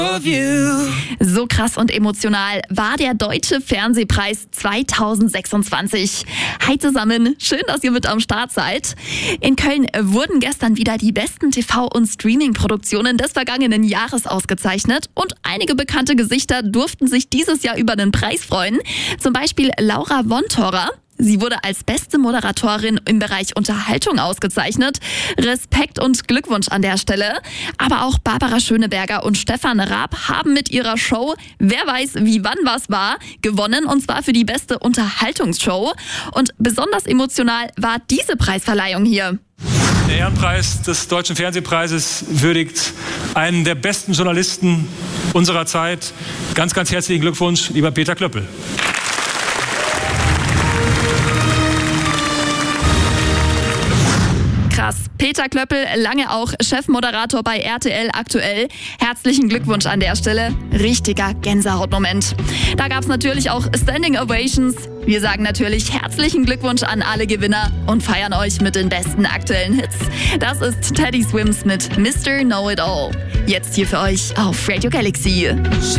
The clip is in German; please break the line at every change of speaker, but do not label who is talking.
So krass und emotional war der Deutsche Fernsehpreis 2026. Hi zusammen, schön, dass ihr mit am Start seid. In Köln wurden gestern wieder die besten TV- und Streaming-Produktionen des vergangenen Jahres ausgezeichnet und einige bekannte Gesichter durften sich dieses Jahr über den Preis freuen. Zum Beispiel Laura Wontorer. Sie wurde als beste Moderatorin im Bereich Unterhaltung ausgezeichnet. Respekt und Glückwunsch an der Stelle. Aber auch Barbara Schöneberger und Stefan Raab haben mit ihrer Show Wer weiß, wie wann was war gewonnen, und zwar für die beste Unterhaltungsshow. Und besonders emotional war diese Preisverleihung hier.
Der Ehrenpreis des Deutschen Fernsehpreises würdigt einen der besten Journalisten unserer Zeit. Ganz, ganz herzlichen Glückwunsch, lieber Peter Klöppel.
Krass. Peter Klöppel, lange auch Chefmoderator bei RTL aktuell. Herzlichen Glückwunsch an der Stelle. Richtiger Gänsehautmoment. Da gab es natürlich auch Standing Ovations. Wir sagen natürlich herzlichen Glückwunsch an alle Gewinner und feiern euch mit den besten aktuellen Hits. Das ist Teddy Swims mit Mr. Know It All. Jetzt hier für euch auf Radio Galaxy.